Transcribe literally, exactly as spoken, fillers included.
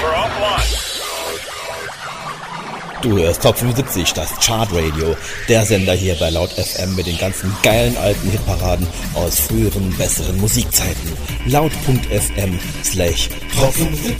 Du hörst Top fünfundsiebzig, das Chartradio, der Sender hier bei Laut F M mit den ganzen geilen alten Hitparaden aus früheren, besseren Musikzeiten. Laut.fm slash Top fünfundsiebzig.